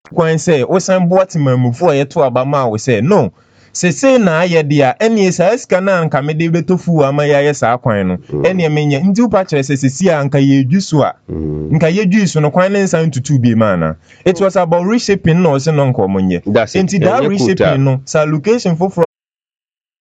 kwan say osan boat mamufo yeto abama we say no sese na ayedia ene sa sika na anka me de betofu amaya ye sa kwan no ene menya ndi upa kire sese anka ye dwusu a nka ye dwusu no kwan ne nsan tutu bi mana it was about reshaping no se no nkomonye enti that reshaping no sa location for